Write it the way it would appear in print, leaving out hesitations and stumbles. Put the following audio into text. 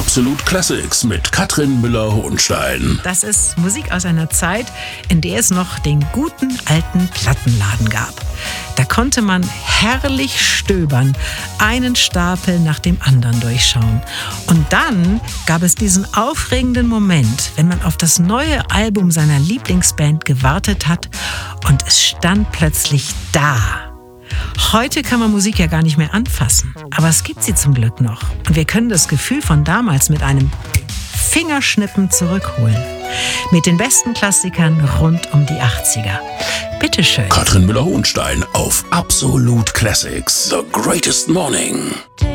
Absolut Classics mit Katrin Müller-Hohenstein. Das ist Musik aus einer Zeit, in der es noch den guten alten Plattenladen gab. Da konnte man herrlich stöbern, einen Stapel nach dem anderen durchschauen. Und dann gab es diesen aufregenden Moment, wenn man auf das neue Album seiner Lieblingsband gewartet hat und es stand plötzlich da. Heute kann man Musik ja gar nicht mehr anfassen, aber es gibt sie zum Glück noch. Und wir können das Gefühl von damals mit einem Fingerschnippen zurückholen. Mit den besten Klassikern rund um die 80er. Bitteschön. Katrin Müller-Hohenstein auf Absolut Classics. The Greatest Morning.